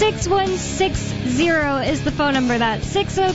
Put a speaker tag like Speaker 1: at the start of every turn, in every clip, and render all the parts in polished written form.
Speaker 1: 603-283-6160 is the phone number. That's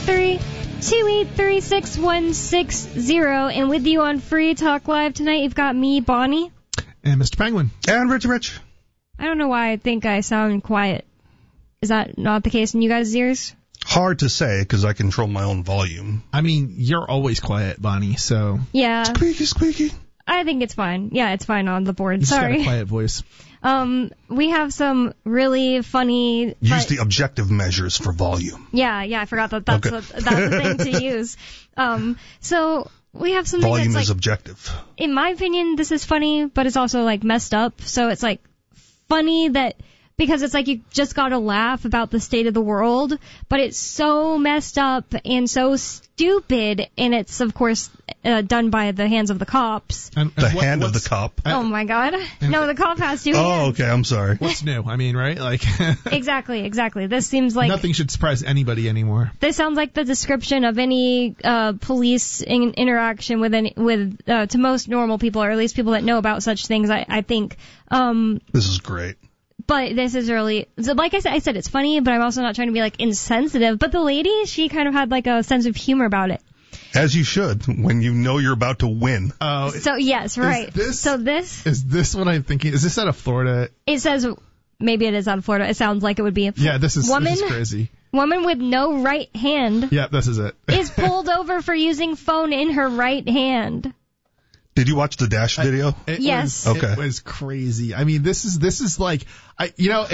Speaker 1: 603-283-6160. And with you on Free Talk Live tonight, you've got me, Bonnie.
Speaker 2: And Mr. Penguin.
Speaker 3: And Rich.
Speaker 1: I don't know why I think I sound quiet. Is that not the case in you guys' ears?
Speaker 3: Hard to say, because I control my own volume.
Speaker 2: I mean, you're always quiet, Bonnie, so...
Speaker 1: Yeah.
Speaker 3: Squeaky.
Speaker 1: I think it's fine. Yeah, it's fine on the board.
Speaker 2: You just
Speaker 1: Sorry.
Speaker 2: got a quiet voice.
Speaker 1: We have some really funny...
Speaker 3: Use the objective measures for volume.
Speaker 1: Yeah, I forgot that that's,
Speaker 3: Okay.
Speaker 1: that's the thing to use. So we have something
Speaker 3: Volume
Speaker 1: that's
Speaker 3: is objective.
Speaker 1: In my opinion, this is funny, but it's also like messed up. So it's like funny that... Because it's like you just gotta laugh about the state of the world, but it's so messed up and so stupid, and it's, of course, done by the hands of the cops.
Speaker 2: And
Speaker 3: The hand of the cop.
Speaker 1: Oh, my God. No, the cop has two hands.
Speaker 3: Oh, okay, I'm sorry.
Speaker 2: What's new? I mean, right? Like
Speaker 1: Exactly. This seems like...
Speaker 2: nothing should surprise anybody anymore.
Speaker 1: This sounds like the description of any police interaction to most normal people, or at least people that know about such things, I think.
Speaker 3: This is great.
Speaker 1: But this is really, so like I said, it's funny, but I'm also not trying to be like insensitive. But the lady, she kind of had like a sense of humor about it.
Speaker 3: As you should, when you know you're about to win.
Speaker 2: Oh,
Speaker 1: So yes, right.
Speaker 2: Is this what I'm thinking? Is this out of Florida?
Speaker 1: It says, maybe it is out of Florida. It sounds like it would be.
Speaker 2: Yeah, this is crazy.
Speaker 1: Woman with no right hand.
Speaker 2: Yeah, this is it.
Speaker 1: Is pulled over for using phone in her right hand.
Speaker 3: Did you watch the Dash video?
Speaker 1: Yes.
Speaker 3: Okay.
Speaker 2: It was crazy. I mean, this is like, I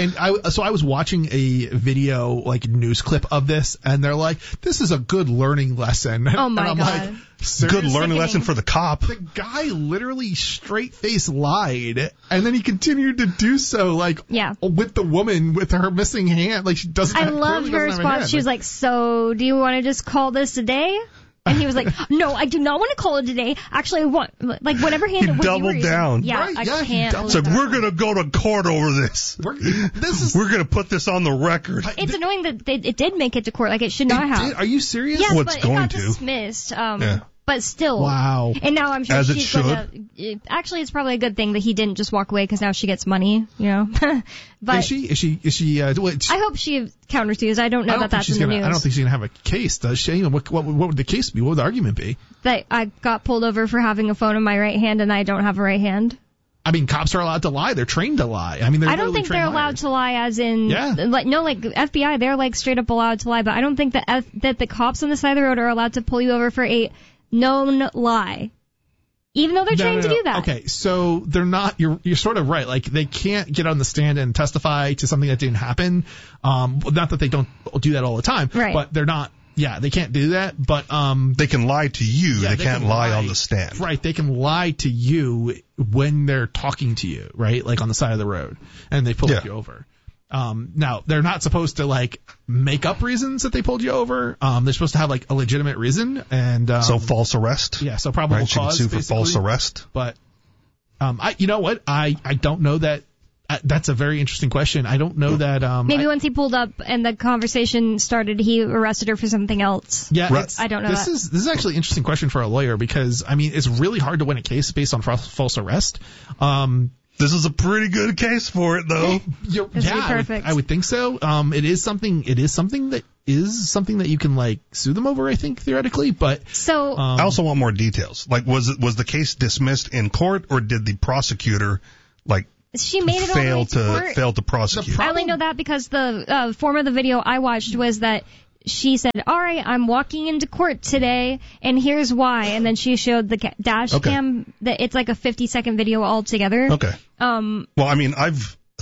Speaker 2: was watching a video, like news clip of this, and they're like, this is a good learning lesson.
Speaker 1: Oh my
Speaker 2: and I'm
Speaker 1: God.
Speaker 2: like, seriously?
Speaker 3: Good learning lesson for the cop.
Speaker 2: The guy literally straight-face lied, and then he continued to do so, like, with the woman with her missing hand. Like, she doesn't.
Speaker 1: I loved her response. She was like, so do you want to just call this a day? And he was like, no, I do not want to call it today. Actually, I want, like, whatever hand it was.
Speaker 3: He doubled down.
Speaker 1: Yeah,
Speaker 2: right?
Speaker 1: I can't.
Speaker 3: It's like, we're going to go to court over this. We're going to put this on the record.
Speaker 1: It's annoying that it did make it to court. Like, it should not have.
Speaker 2: Are you serious?
Speaker 1: Yes,
Speaker 3: What's
Speaker 1: but
Speaker 3: going
Speaker 1: it got
Speaker 3: to?
Speaker 1: dismissed.
Speaker 3: Yeah.
Speaker 1: But still.
Speaker 2: Wow.
Speaker 1: And now I'm sure
Speaker 3: As it
Speaker 1: she's
Speaker 3: should.
Speaker 1: actually, it's probably a good thing that he didn't just walk away, because now she gets money, you know. But
Speaker 2: Is she?
Speaker 1: I hope she countersues. I don't know that that's in the news.
Speaker 2: I don't think she's gonna have a case, does she? What would the case be? What would the argument be?
Speaker 1: That I got pulled over for having a phone in my right hand and I don't have a right hand.
Speaker 2: I mean, cops are allowed to lie. They're trained to lie. I mean,
Speaker 1: I don't think they're allowed to lie, as in, like FBI, they're like straight up allowed to lie. But I don't think that the cops on the side of the road are allowed to pull you over for a known lie, even though they're trained to do that.
Speaker 2: Okay, so they're not. You're sort of right. Like, they can't get on the stand and testify to something that didn't happen. Not that they don't do that all the time,
Speaker 1: right?
Speaker 2: But they're not. Yeah, they can't do that. But
Speaker 3: they can lie to you.
Speaker 2: Yeah,
Speaker 3: they can't lie on the stand.
Speaker 2: Right. They can lie to you when they're talking to you, right? Like on the side of the road, and they pull you over. Now, they're not supposed to, like, make up reasons that they pulled you over. They're supposed to have, like, a legitimate reason. And
Speaker 3: so false arrest?
Speaker 2: Yeah, so probable cause.
Speaker 3: She can sue for false arrest?
Speaker 2: But, you know what? I don't know that. That's a very interesting question. I don't know that.
Speaker 1: Maybe once he pulled up and the conversation started, he arrested her for something else.
Speaker 2: Yeah,
Speaker 1: I don't know.
Speaker 2: This is actually an interesting question for a lawyer, because, I mean, it's really hard to win a case based on false arrest.
Speaker 3: This is a pretty good case for it, though.
Speaker 1: Perfect.
Speaker 2: I would think so. It is something that you can, like, sue them over, I think, theoretically. But
Speaker 1: so
Speaker 3: I also want more details. Like, was the case dismissed in court, or did the prosecutor, like,
Speaker 1: she made it fail
Speaker 3: to prosecute?
Speaker 1: I only know that because the form of the video I watched was that she said, all right, I'm walking into court today, and here's why. And then she showed the dash cam. That it's like a 50-second video altogether.
Speaker 3: Okay. Well, I mean, I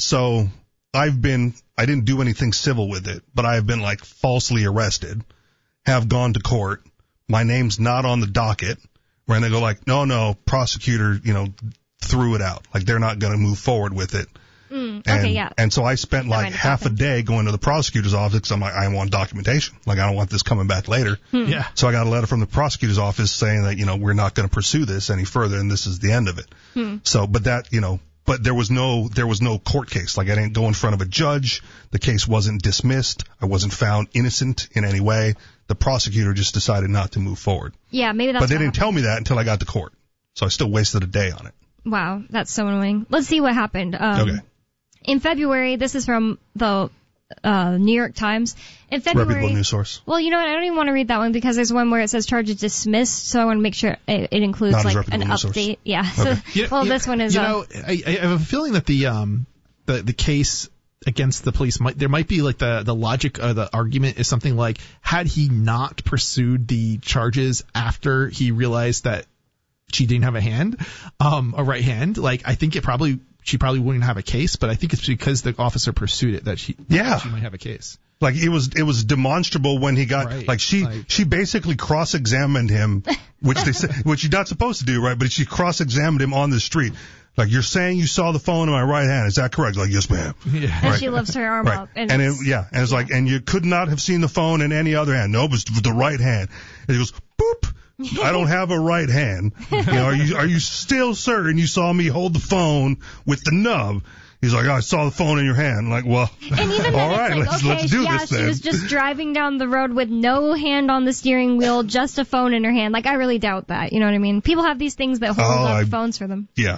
Speaker 3: didn't do anything civil with it, but I have been, like, falsely arrested, have gone to court. My name's not on the docket, where they go like, no, prosecutor, threw it out. Like, they're not going to move forward with it. And so I spent like half a day going to the prosecutor's office, because I'm like, I want documentation. Like, I don't want this coming back later.
Speaker 2: Yeah.
Speaker 3: So I got a letter from the prosecutor's office saying that, we're not going to pursue this any further, and this is the end of it. So, but there was no court case. Like, I didn't go in front of a judge. The case wasn't dismissed. I wasn't found innocent in any way. The prosecutor just decided not to move forward.
Speaker 1: Yeah, maybe that's.
Speaker 3: But they didn't tell me that until I got to court. So I still wasted a day on it.
Speaker 1: Wow, that's so annoying. Let's see what happened.
Speaker 3: Okay.
Speaker 1: In February, this is from the New York Times. In February,
Speaker 3: reputable news source.
Speaker 1: Well, you know what? I don't even want to read that one because there's one where it says charges dismissed, so I want to make sure it includes
Speaker 3: Not
Speaker 1: like an update. Yeah.
Speaker 3: Okay.
Speaker 1: So, this one is.
Speaker 2: I have a feeling that the case against the police there might be like the logic or the argument is something like, had he not pursued the charges after he realized that she didn't have a right hand, like I think she probably wouldn't have a case, but I think it's because the officer pursued it that she might have a case.
Speaker 3: Like it was demonstrable when he got she basically cross-examined him, which you're not supposed to do, right? But she cross-examined him on the street. Like, you're saying you saw the phone in my right hand. Is that correct? Like, yes, ma'am.
Speaker 1: Yeah. And right. She lifts her arm up.
Speaker 3: And it's like, and you could not have seen the phone in any other hand. No, it was the right hand. And he goes, boop. I don't have a right hand. Are you still certain you saw me hold the phone with the nub? He's like, I saw the phone in your hand. I'm like, well,
Speaker 1: and even
Speaker 3: all right, let's do this then.
Speaker 1: She was just driving down the road with no hand on the steering wheel, just a phone in her hand. Like, I really doubt that. You know what I mean? People have these things that hold up phones for them.
Speaker 3: Yeah.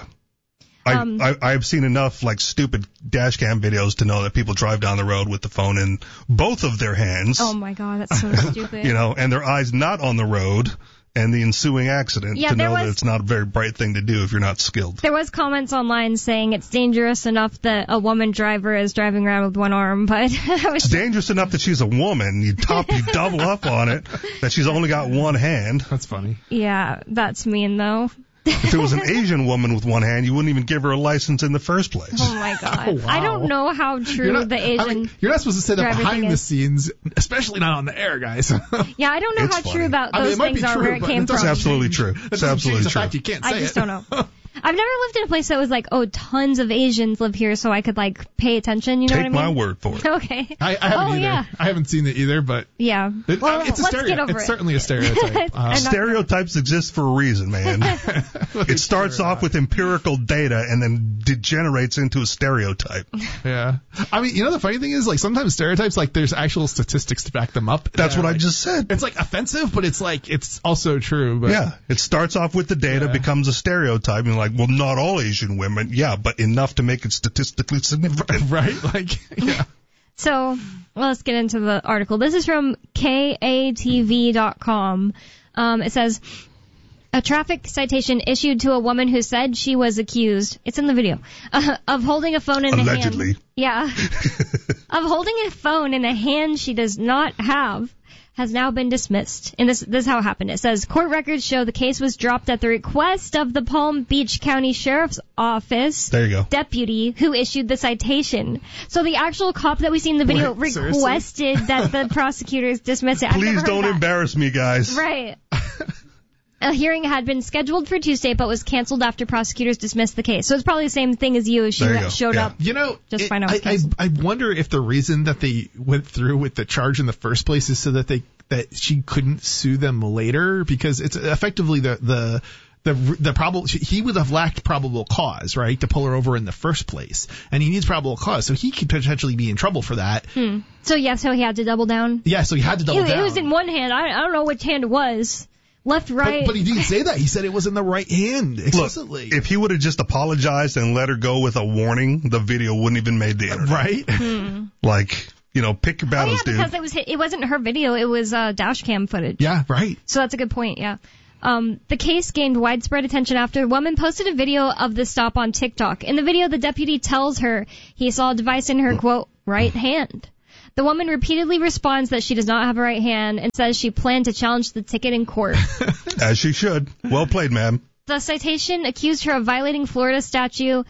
Speaker 3: I've seen enough like stupid dash cam videos to know that people drive down the road with the phone in both of their hands.
Speaker 1: Oh my God, that's so stupid.
Speaker 3: And their eyes not on the road and the ensuing accident to know that it's not a very bright thing to do if you're not skilled.
Speaker 1: There was comments online saying it's dangerous enough that a woman driver is driving around with one arm, but
Speaker 3: it's dangerous enough that she's a woman. You double up on it that she's only got one hand.
Speaker 2: That's funny.
Speaker 1: Yeah, that's mean though.
Speaker 3: If it was an Asian woman with one hand, you wouldn't even give her a license in the first place.
Speaker 1: Oh my God. Oh, wow. I don't know how true the Asian.
Speaker 2: You're not supposed to say that behind the scenes, especially not on the air, guys.
Speaker 1: Yeah, I don't know how true those things are where it came from.
Speaker 3: It's absolutely true. It's absolutely true.
Speaker 2: You can't say
Speaker 1: I just don't know. I've never lived in a place that was like, tons of Asians live here, so I could like pay attention. You know what I mean?
Speaker 3: Take my word for it.
Speaker 1: Okay.
Speaker 2: I haven't either. Yeah. I haven't seen it either, but
Speaker 1: yeah.
Speaker 2: It's a stereotype. It's certainly a stereotype.
Speaker 3: Stereotypes exist for a reason, man. It starts off with empirical data and then degenerates into a stereotype.
Speaker 2: Yeah. I mean, the funny thing is, like, sometimes stereotypes, like, there's actual statistics to back them up.
Speaker 3: That's what I just said.
Speaker 2: It's like offensive, but it's like it's also true. But
Speaker 3: yeah, it starts off with the data, becomes a stereotype, and like, well, not all Asian women, but enough to make it statistically significant.
Speaker 2: Right? Like, yeah.
Speaker 1: So, let's get into the article. This is from KATV.com. It says, a traffic citation issued to a woman who said she was accused, it's in the video, of holding a phone in
Speaker 3: Allegedly.
Speaker 1: a hand. Yeah. Of holding a phone in a hand she does not have, has now been dismissed. And this is how it happened. It says, court records show the case was dropped at the request of the Palm Beach County Sheriff's Office deputy who issued the citation. So the actual cop that we see in the video requested that the prosecutors dismiss it.
Speaker 3: Please don't embarrass me, guys.
Speaker 1: Right. A hearing had been scheduled for Tuesday, but was canceled after prosecutors dismissed the case. So it's probably the same thing as you. She showed up. Just find out.
Speaker 2: I wonder if the reason that they went through with the charge in the first place is so that she couldn't sue them later, because it's effectively the problem. He would have lacked probable cause, right, to pull her over in the first place, and he needs probable cause, so he could potentially be in trouble for that.
Speaker 1: So he had to double down.
Speaker 2: Yeah, so he had to double down.
Speaker 1: It was in one hand. I don't know which hand it was. Left, right.
Speaker 2: But he didn't say that. He said it was in the right hand explicitly.
Speaker 3: Look, if he would have just apologized and let her go with a warning, the video wouldn't even made the internet.
Speaker 2: Right?
Speaker 3: Like, pick your battles, dude.
Speaker 1: Because it wasn't her video. It was dash cam footage.
Speaker 2: Yeah, right.
Speaker 1: So that's a good point, yeah. The case gained widespread attention after a woman posted a video of the stop on TikTok. In the video, the deputy tells her he saw a device in her, quote, right hand. The woman repeatedly responds that she does not have a right hand and says she planned to challenge the ticket in court.
Speaker 3: As she should. Well played, ma'am.
Speaker 1: The citation accused her of violating Florida Statute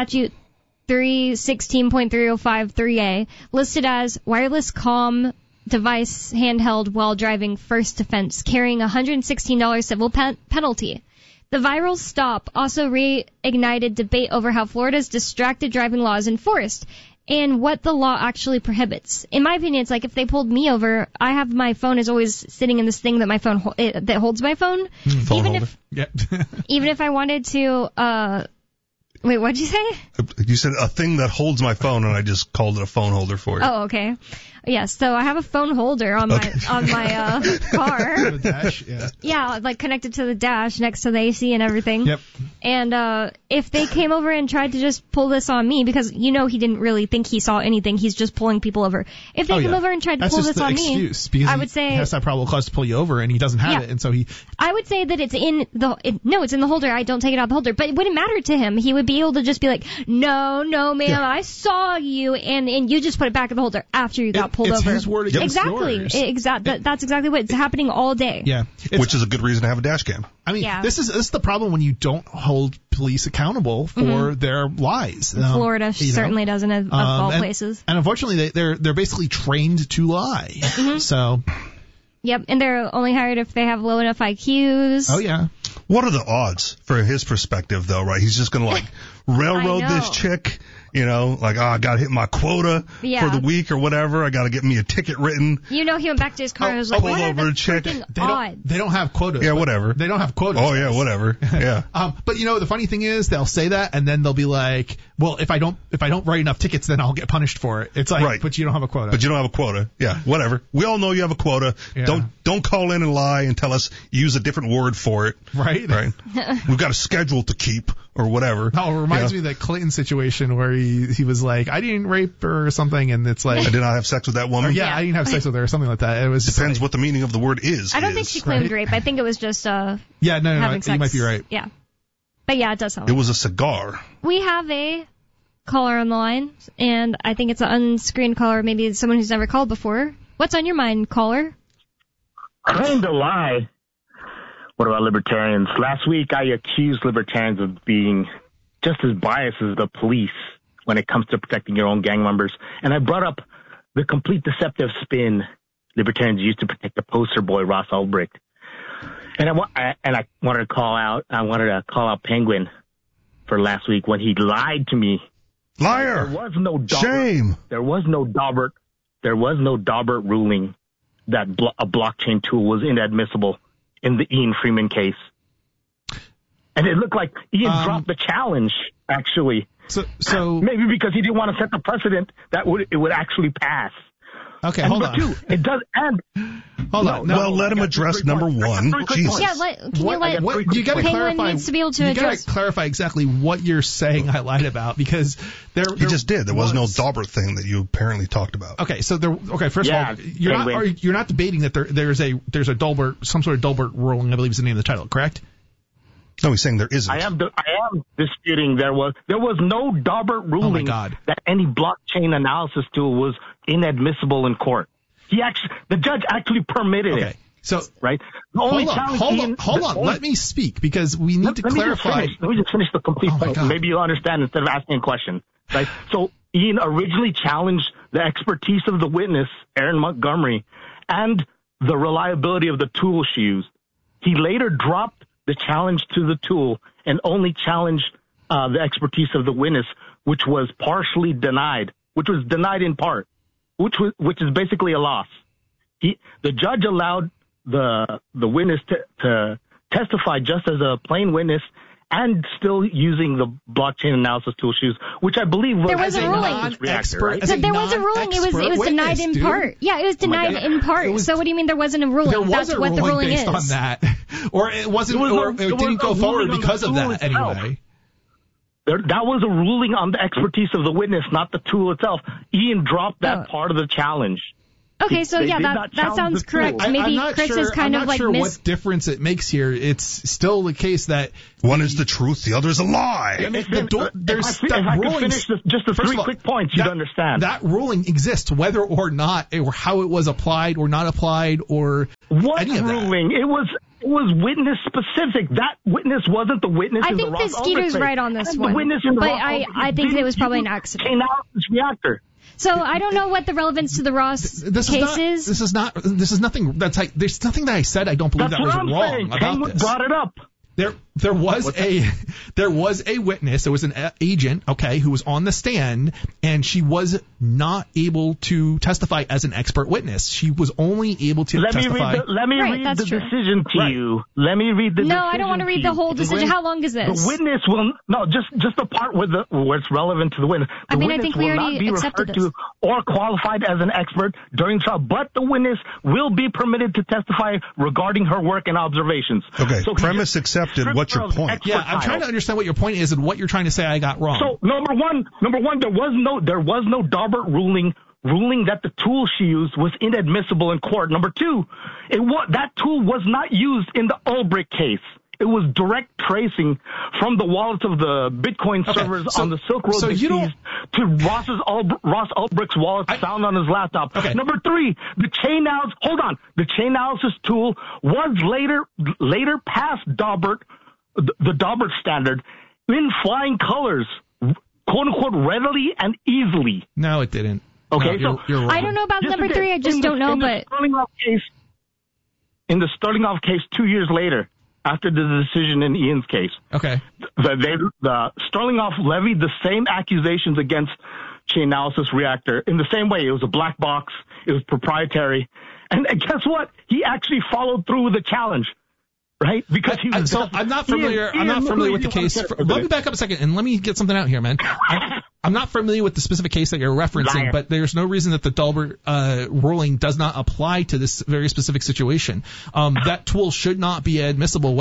Speaker 1: 316.3053A, listed as wireless comm device handheld while driving, first offense, carrying a $116 civil penalty. The viral stop also reignited debate over how Florida's distracted driving law is enforced and what the law actually prohibits. In my opinion, it's like if they pulled me over, I have my phone is always sitting in this thing that my phone that holds my phone.
Speaker 3: Phone
Speaker 1: even if I wanted to Wait, what'd you say?
Speaker 3: You said a thing that holds my phone, and I just called it a phone holder for you.
Speaker 1: Oh, okay. Yes, so I have a phone holder on my car.
Speaker 2: The dash, yeah.
Speaker 1: Yeah, like connected to the dash next to the AC and everything.
Speaker 2: Yep.
Speaker 1: And if they came over and tried to just pull this on me, because he didn't really think he saw anything, he's just pulling people over. If they come over and tried to pull this on me,
Speaker 2: I would say he has that probable cause to pull you over, and he doesn't have it, and so
Speaker 1: I would say that it's in it's in the holder. I don't take it out of the holder, but it wouldn't matter to him. He would be able to just be like, no, ma'am, I saw you, and you just put it back in the holder after you got pulled over.
Speaker 2: It's his word against yours.
Speaker 1: That's exactly what it's happening all day.
Speaker 2: Yeah.
Speaker 3: Which is a good reason to have a dash cam.
Speaker 2: I mean, this is the problem when you don't hold police accountable for their lies.
Speaker 1: Florida certainly doesn't of all places.
Speaker 2: And unfortunately, they're basically trained to lie. So.
Speaker 1: Yep, and they're only hired if they have low enough IQs.
Speaker 2: Oh yeah.
Speaker 3: What are the odds for his perspective, though? Right, he's just gonna like railroad this chick. Like, I got to hit my quota for the week or whatever. I got to get me a ticket written.
Speaker 1: He went back to his car and was like,
Speaker 3: pull over and check.
Speaker 2: They don't have quotas.
Speaker 3: Yeah, whatever.
Speaker 2: They don't have quotas.
Speaker 3: Oh, yeah, whatever. Yeah.
Speaker 2: But the funny thing is, they'll say that and then they'll be like, well, if I don't write enough tickets, then I'll get punished for it. It's like, but you don't have a quota.
Speaker 3: But you don't have a quota. Yeah, whatever. We all know you have a quota. Yeah. Don't call in and lie and tell us use a different word for it.
Speaker 2: Right.
Speaker 3: We've got a schedule to keep or whatever.
Speaker 2: Oh, it reminds me of that Clinton situation where he was like, I didn't rape her or something, and it's like,
Speaker 3: I did not have sex with that woman.
Speaker 2: I didn't have sex with her or something like that. It was
Speaker 3: depends what the meaning of the word is.
Speaker 1: I don't think she claimed rape. I think it was just
Speaker 2: no,
Speaker 1: having sex.
Speaker 2: You might be right.
Speaker 1: Yeah, but yeah, it does sound.
Speaker 3: It was a cigar.
Speaker 1: We have a caller on the line, and I think it's an unscreened caller, maybe it's someone who's never called before. What's on your mind, caller?
Speaker 4: Claim to lie. What about libertarians? Last week, I accused libertarians of being just as biased as the police when it comes to protecting your own gang members. And I brought up the complete deceptive spin libertarians used to protect the poster boy, Ross Ulbricht. And I wanted to call out Penguin for last week when he lied to me.
Speaker 3: Liar!
Speaker 4: There was no Daubert,
Speaker 3: shame.
Speaker 4: There was no Daubert ruling that a blockchain tool was inadmissible in the Ian Freeman case. And it looked like Ian dropped the challenge, actually.
Speaker 2: So
Speaker 4: maybe because he didn't want to set the precedent that it would actually pass.
Speaker 2: Okay, hold on.
Speaker 4: Two, it does. And
Speaker 2: hold on.
Speaker 3: No, let him address number one. Jesus.
Speaker 1: Yeah,
Speaker 2: you got to clarify.
Speaker 1: Needs to be able to
Speaker 2: you got to clarify exactly what you're saying. I lied about because he just did.
Speaker 3: There was no Daubert thing that you apparently talked about.
Speaker 2: Okay, so first of all, you're not debating that there's a Daubert, some sort of Daubert ruling, I believe is the name of the title, correct?
Speaker 3: No, he's saying there isn't.
Speaker 4: I am disputing there was no Daubert ruling that any blockchain analysis tool was inadmissible in court. The judge actually permitted it.
Speaker 2: So
Speaker 4: right.
Speaker 2: Hold on. Let me speak because we need to clarify.
Speaker 4: Let me just finish the complete point. Maybe you'll understand instead of asking a question. Right. So Ian originally challenged the expertise of the witness, Aaron Montgomery, and the reliability of the tool she used. He later dropped the challenge to the tool and only challenged the expertise of the witness, which was partially denied, which was denied in part, which is basically a loss. The judge allowed the witness to testify just as a plain witness and still using the blockchain analysis tool she used, which I believe was
Speaker 1: there was a ruling. There was a ruling. It was denied in part. Yeah, it was denied in part. So what do you mean there wasn't a ruling?
Speaker 2: There was
Speaker 1: That's
Speaker 2: a
Speaker 1: what
Speaker 2: ruling
Speaker 1: the ruling
Speaker 2: based
Speaker 1: is.
Speaker 2: on that, or it wasn't, or it didn't go forward because of that anyway.
Speaker 4: That was a ruling on the expertise of the witness, not the tool itself. Ian dropped that part of the challenge.
Speaker 1: Okay, so that sounds correct. Maybe Chris is kind of like
Speaker 2: I'm not sure what difference it makes here. It's still the case that
Speaker 3: one is the truth, the other is a lie.
Speaker 4: I mean, if I could finish just the three quick points, you'd understand.
Speaker 2: That ruling exists, whether or not, or how it was applied or not applied, or any of that. What
Speaker 4: ruling? It was witness specific. That witness wasn't the witness in the Ross Ulbricht case.
Speaker 1: I think Skeeter's right on this one.
Speaker 4: The witness in the
Speaker 1: but
Speaker 4: Ross
Speaker 1: I think it was probably an accident.
Speaker 4: Came out of this reactor.
Speaker 1: So I don't know what the relevance to the Ross case is.
Speaker 2: This is nothing that's like, there's nothing that I said I don't believe that was wrong about this.
Speaker 4: Brought it up.
Speaker 2: there was a witness. There was an agent, okay, who was on the stand, and she was not able to testify as an expert witness. She was only able to testify.
Speaker 4: Let me read the decision to you. Let me read the decision.
Speaker 1: No, I don't want to read the whole decision. How long is this?
Speaker 4: The witness will just the part where it's relevant to the witness. The witness
Speaker 1: I think we
Speaker 4: will
Speaker 1: already
Speaker 4: not be
Speaker 1: accepted
Speaker 4: referred to or qualified as an expert during trial, but the witness will be permitted to testify regarding her work and observations.
Speaker 3: Okay,
Speaker 4: so
Speaker 3: premise accepted. What's your point?
Speaker 2: Yeah, I'm trying to understand what your point is and what you're trying to say I got wrong.
Speaker 4: So number one, there was no Daubert ruling that the tool she used was inadmissible in court. Number two, that tool was not used in the Ulbricht case. It was direct tracing from the wallets of the Bitcoin servers on the Silk Road to Ross Ulbricht's wallet found on his laptop.
Speaker 2: Okay.
Speaker 4: Number three, the chain analysis tool was later past Daubert, the Daubert standard, in flying colors, quote unquote, readily and easily.
Speaker 2: No, it didn't.
Speaker 4: Okay,
Speaker 2: no, you're wrong.
Speaker 1: I don't know about number three. I just don't know, but
Speaker 4: in the Sterlinghoff case 2 years later, after the decision in Ian's case,
Speaker 2: okay,
Speaker 4: the Sterlinghoff levied the same accusations against Chain Analysis Reactor in the same way. It was a black box. It was proprietary. And guess what? He actually followed through with the challenge. Right? Because
Speaker 2: I'm not familiar with the case. Let me back up a second and let me get something out here, man. I'm not familiar with the specific case that you're referencing, but there's no reason that the Daubert ruling does not apply to this very specific situation. That tool should not be admissible,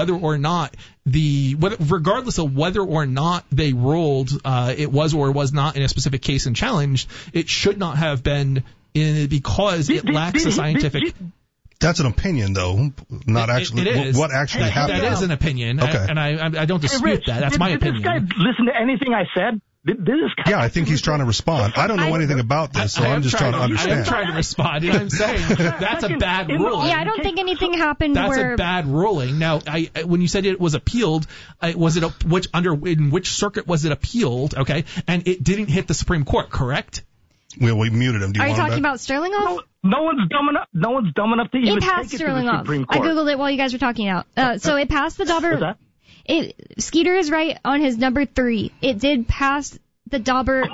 Speaker 2: regardless of whether or not they ruled it was or was not in a specific case and challenged. It should not have been because it lacks a scientific.
Speaker 3: That's an opinion, though, not actually what actually happened.
Speaker 2: That is an opinion,
Speaker 3: okay.
Speaker 2: And I don't dispute that. That's my opinion.
Speaker 4: Did this guy listen to anything I said?
Speaker 3: Yeah, I think he's trying to respond. I don't know anything about this, so I'm just trying to understand.
Speaker 2: I'm trying to respond, and I'm saying that's a bad ruling.
Speaker 1: Yeah, I don't think anything happened
Speaker 2: That's a bad ruling. Now, when you said it was appealed, in which circuit was it appealed, okay? And it didn't hit the Supreme Court, correct?
Speaker 3: We muted him.
Speaker 1: Are you talking about Sterlinghoff?
Speaker 4: No one's dumb enough to even
Speaker 1: take it to the Supreme Court. I googled it while you guys were talking out. So it passed the Daubert. Skeeter is right on his number 3. It did pass the Daubert.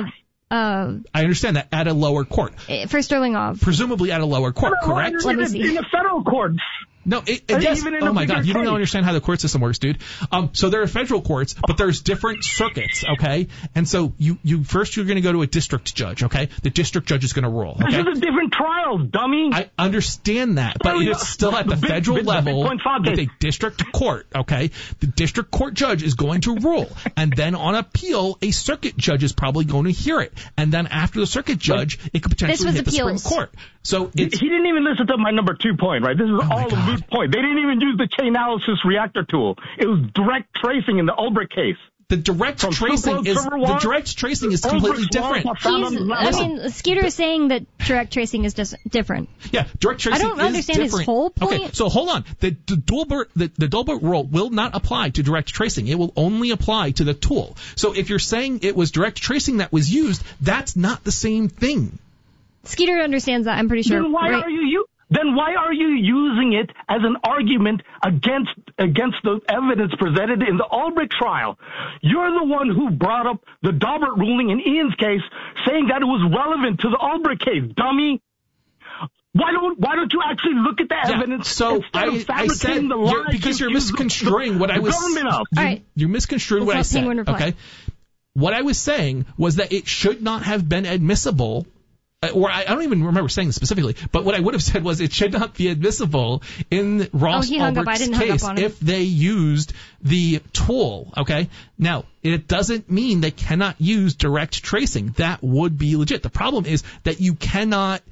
Speaker 2: I understand that at a lower court.
Speaker 1: For Sterlinghoff.
Speaker 2: Presumably at a lower court, correct?
Speaker 1: Let me see.
Speaker 4: In the federal courts.
Speaker 2: No, yes. Oh my God, you don't understand how the court system works, dude. So there are federal courts, but there's different circuits, okay? And so you're going to go to a district judge, okay? The district judge is going to rule, okay?
Speaker 4: This is a different trial, dummy.
Speaker 2: I understand that, but it's still at the federal level with a district court, okay? The district court judge is going to rule, and then on appeal, a circuit judge is probably going to hear it, and then after the circuit judge, it could potentially hit the Supreme Court. So he
Speaker 4: didn't even listen to my number 2 point, right? This is all a moot point. They didn't even use the Chain Analysis Reactor tool. It was direct tracing in the Ulbricht case.
Speaker 2: The direct tracing is completely different.
Speaker 1: Skeeter is saying that direct tracing is different.
Speaker 2: Yeah, direct tracing is different.
Speaker 1: I don't understand his whole point.
Speaker 2: Okay, so hold on. The Daubert rule will not apply to direct tracing. It will only apply to the tool. So if you're saying it was direct tracing that was used, that's not the same thing.
Speaker 1: Skeeter understands that, I'm pretty sure.
Speaker 4: Then why are you using it as an argument against the evidence presented in the Ulbricht trial? You're the one who brought up the Daubert ruling in Ian's case, saying that it was relevant to the Ulbricht case, dummy. Why don't you actually look at the evidence?
Speaker 2: So I said because you're misconstruing what I was. You're misconstruing what I said. Okay. What I was saying was that it should not have been admissible. Or I don't even remember saying this specifically, but what I would have said was it should not be admissible in Ross Ulbricht's case if they used the tool, okay? Now, it doesn't mean they cannot use direct tracing. That would be legit. The problem is that you cannot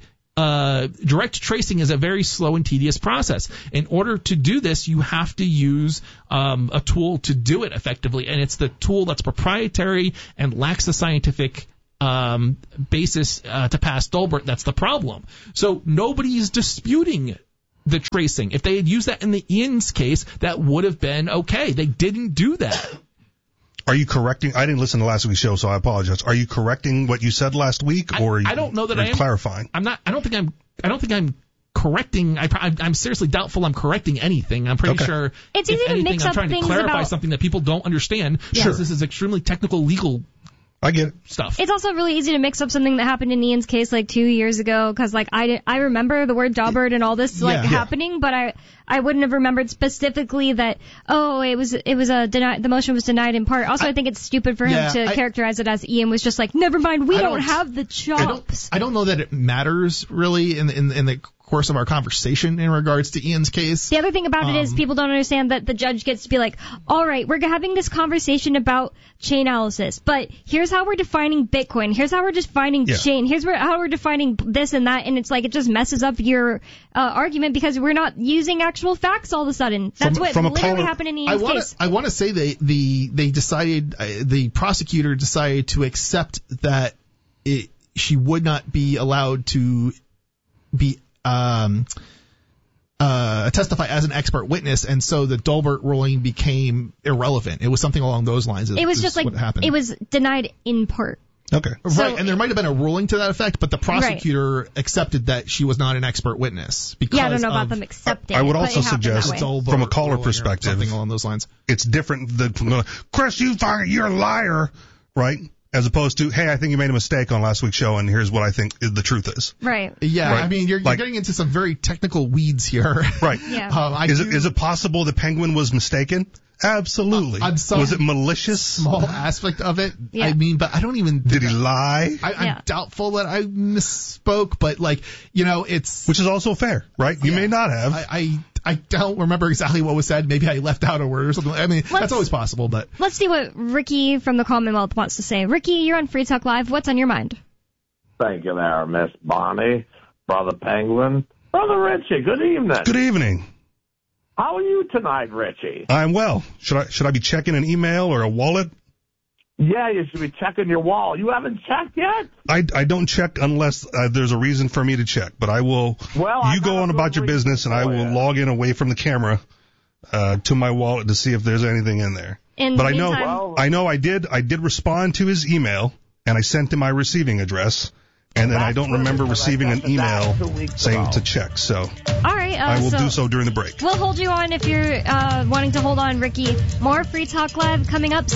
Speaker 2: direct tracing is a very slow and tedious process. In order to do this, you have to use a tool to do it effectively, and it's the tool that's proprietary and lacks the scientific basis to pass Daubert. That's the problem. So nobody's disputing the tracing. If they had used that in the Ian's case, that would have been okay. They didn't do that.
Speaker 3: Are you correcting? I didn't listen to last week's show, so I apologize. Are you correcting what you said last week, or
Speaker 2: I don't know that I am
Speaker 3: clarifying?
Speaker 2: I don't think I'm correcting. I'm seriously doubtful I'm correcting anything. I'm pretty sure
Speaker 1: it's easy to mix
Speaker 2: I'm
Speaker 1: up
Speaker 2: trying
Speaker 1: things
Speaker 2: to clarify
Speaker 1: about
Speaker 2: something that people don't understand. Sure. This is extremely technical legal.
Speaker 3: I get it.
Speaker 2: Stuff.
Speaker 1: It's also really easy to mix up something that happened in Ian's case like 2 years ago, because like I remember the word Daubert and all this happening, but I wouldn't have remembered specifically that the motion was denied in part. Also, I think it's stupid for him to characterize it as Ian was just like, never mind, we don't have the chops.
Speaker 2: I don't know that it matters really in the course of our conversation in regards to Ian's case.
Speaker 1: The other thing about it is people don't understand that the judge gets to be like, all right, we're having this conversation about Chainalysis, but here's how we're defining Bitcoin. Here's how we're defining chain. Here's how we're defining this and that. And it's like, it just messes up your argument because we're not using actual facts all of a sudden. That's what literally happened in Ian's case.
Speaker 2: I want to say they decided, the prosecutor decided to accept that she would not be allowed to be testify as an expert witness, and so the Daubert ruling became irrelevant. It was something along those lines.
Speaker 1: It was just like, it was denied in part.
Speaker 3: Okay.
Speaker 2: Right, and there might have been a ruling to that effect, but the prosecutor accepted that she was not an expert witness. Because
Speaker 1: I don't know about them accepting.
Speaker 3: I would also suggest, from a caller perspective,
Speaker 2: something along those lines.
Speaker 3: It's different than, Chris, you're a liar, right? As opposed to, hey, I think you made a mistake on last week's show, and here's what I think the truth is.
Speaker 1: Right.
Speaker 2: Yeah, right. I mean, you're getting into some very technical weeds here.
Speaker 3: Right.
Speaker 1: Yeah.
Speaker 3: Is it possible the Penguin was mistaken? Absolutely. Was it malicious?
Speaker 2: Small aspect of it.
Speaker 1: Yeah.
Speaker 2: I mean, but I don't even.
Speaker 3: Did he lie?
Speaker 2: I'm doubtful that I misspoke, but it's.
Speaker 3: Which is also fair, right? You may not have.
Speaker 2: I don't remember exactly what was said. Maybe I left out a word or something. I mean, that's always possible, but.
Speaker 1: Let's see what Ricky from the Commonwealth wants to say. Ricky, you're on Free Talk Live. What's on your mind?
Speaker 5: Thank you there, Miss Bonnie, Brother Penguin. Brother Richie, good evening.
Speaker 3: Good evening.
Speaker 5: How are you tonight, Richie?
Speaker 3: I'm well. Should I be checking an email or a wallet?
Speaker 5: Yeah, you should be checking your wallet. You haven't checked yet?
Speaker 3: I don't check unless there's a reason for me to check, but I will. Well, you go on about your business, and I will log in away from the camera to my wallet to see if there's anything in there. But I know I did respond to his email, and I sent him my receiving address. And then I don't remember receiving an email saying to check, so
Speaker 1: all right,
Speaker 3: I will do so during the break.
Speaker 1: We'll hold you on if you're wanting to hold on, Ricky. More Free Talk Live coming up,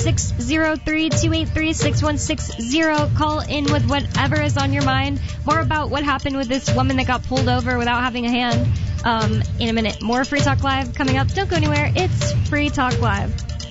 Speaker 1: 603-283-6160. Call in with whatever is on your mind. More about what happened with this woman that got pulled over without having a hand in a minute. More Free Talk Live coming up. Don't go anywhere. It's Free Talk Live.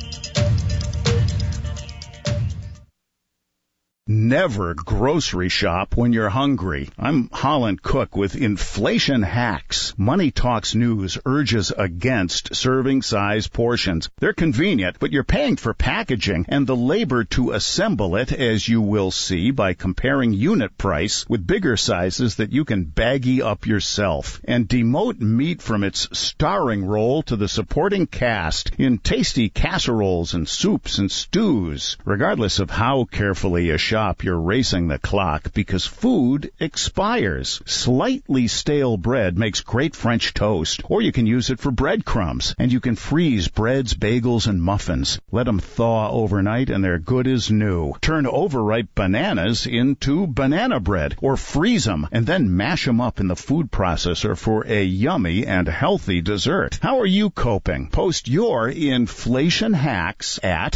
Speaker 6: Never grocery shop when you're hungry. I'm Holland Cook with Inflation Hacks. Money Talks News urges against serving size portions. They're convenient, but you're paying for packaging and the labor to assemble it, as you will see by comparing unit price with bigger sizes that you can baggy up yourself. And demote meat from its starring role to the supporting cast in tasty casseroles and soups and stews. Regardless of how carefully you shop, you're racing the clock because food expires. Slightly stale bread makes great French toast, or you can use it for breadcrumbs, and you can freeze breads, bagels, and muffins. Let them thaw overnight and they're good as new. Turn overripe bananas into banana bread, or freeze them and then mash them up in the food processor for a yummy and healthy dessert. How are you coping? Post your inflation hacks at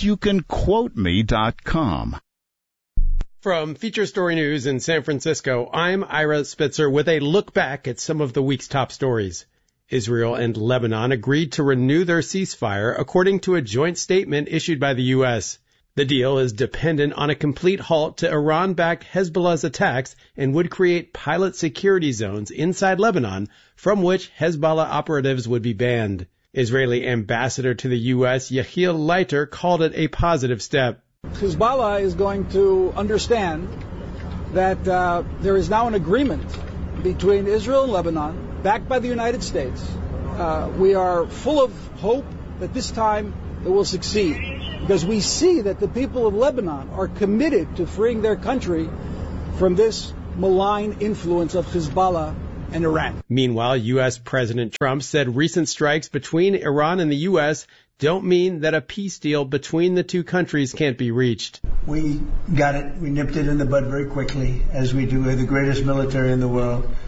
Speaker 6: andyoucanquoteme.com.
Speaker 7: From Feature Story News in San Francisco, I'm Ira Spitzer with a look back at some of the week's top stories. Israel and Lebanon agreed to renew their ceasefire, according to a joint statement issued by the U.S. The deal is dependent on a complete halt to Iran-backed Hezbollah's attacks and would create pilot security zones inside Lebanon from which Hezbollah operatives would be banned. Israeli ambassador to the U.S., Yehiel Leiter, called it a positive step.
Speaker 8: Hezbollah is going to understand that there is now an agreement between Israel and Lebanon, backed by the United States. We are full of hope that this time it will succeed, because we see that the people of Lebanon are committed to freeing their country from this malign influence of Hezbollah and Iran.
Speaker 7: Meanwhile, U.S. President Trump said recent strikes between Iran and the U.S. don't mean that a peace deal between the two countries can't be reached.
Speaker 9: We got it. We nipped it in the bud very quickly, as we do. We're the greatest military in the world.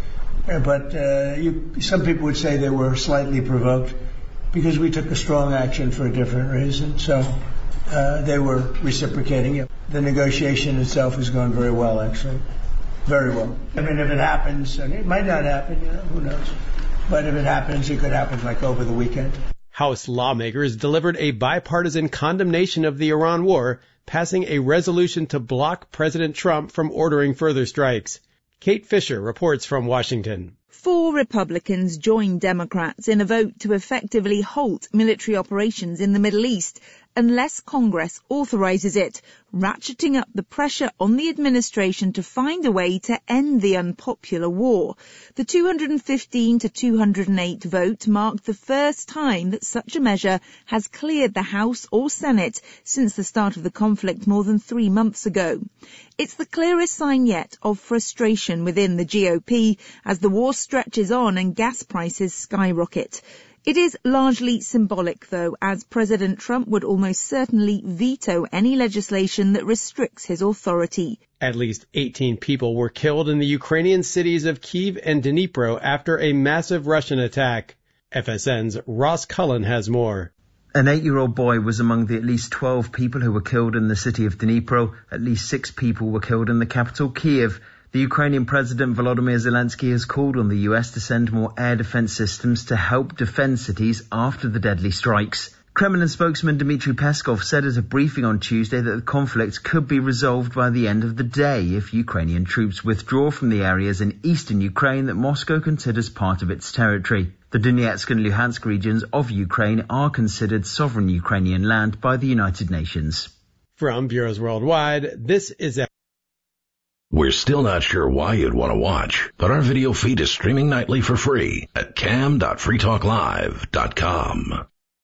Speaker 9: But some people would say they were slightly provoked because we took a strong action for a different reason. So they were reciprocating it. The negotiation itself has gone very well, actually. Very well. I mean, if it happens, and it might not happen, who knows. But if it happens, it could happen like over the weekend.
Speaker 7: House lawmakers delivered a bipartisan condemnation of the Iran war, passing a resolution to block President Trump from ordering further strikes. Kate Fisher reports from Washington.
Speaker 10: 4 Republicans joined Democrats in a vote to effectively halt military operations in the Middle East unless Congress authorizes it, ratcheting up the pressure on the administration to find a way to end the unpopular war. The 215 to 208 vote marked the first time that such a measure has cleared the House or Senate since the start of the conflict more than 3 months ago. It's the clearest sign yet of frustration within the GOP as the war stretches on and gas prices skyrocket. It is largely symbolic, though, as President Trump would almost certainly veto any legislation that restricts his authority.
Speaker 7: At least 18 people were killed in the Ukrainian cities of Kyiv and Dnipro after a massive Russian attack. FSN's Ross Cullen has more.
Speaker 11: An 8-year-old boy was among the at least 12 people who were killed in the city of Dnipro. At least 6 people were killed in the capital, Kyiv. The Ukrainian President Volodymyr Zelensky has called on the US to send more air defense systems to help defend cities after the deadly strikes. Kremlin spokesman Dmitry Peskov said at a briefing on Tuesday that the conflict could be resolved by the end of the day if Ukrainian troops withdraw from the areas in eastern Ukraine that Moscow considers part of its territory. The Donetsk and Luhansk regions of Ukraine are considered sovereign Ukrainian land by the United Nations.
Speaker 7: From Bureaus Worldwide, this is
Speaker 12: We're still not sure why you'd want to watch, but our video feed is streaming nightly for free at cam.freetalklive.com.